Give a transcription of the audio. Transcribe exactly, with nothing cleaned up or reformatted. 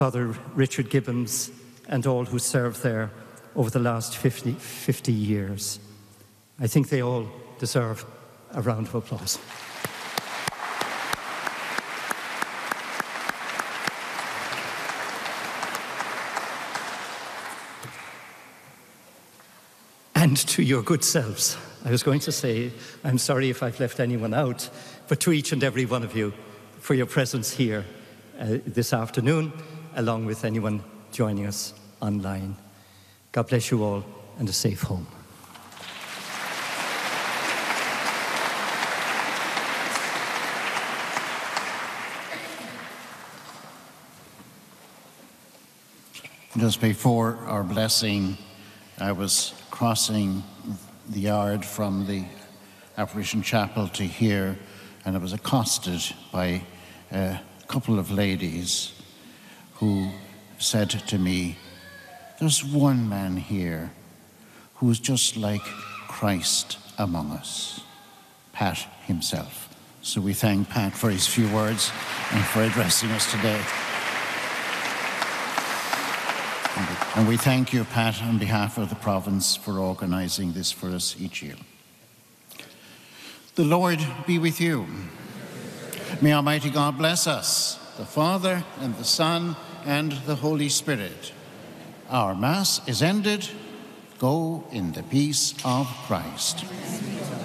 Father Richard Gibbons and all who served there over the last fifty, fifty years. I think they all deserve a round of applause. And to your good selves. I was going to say, I'm sorry if I've left anyone out, but to each and every one of you for your presence here uh, this afternoon, along with anyone joining us online. God bless you all, and a safe home. Just before our blessing, I was crossing the yard from the Apparition Chapel to here, and I was accosted by a couple of ladies who said to me, "There's one man here who is just like Christ among us, Pat himself." So we thank Pat for his few words and for addressing us today. And we thank you, Pat, on behalf of the province for organising this for us each year. The Lord be with you. May Almighty God bless us, the Father and the Son and the Holy Spirit. Our Mass is ended. Go in the peace of Christ.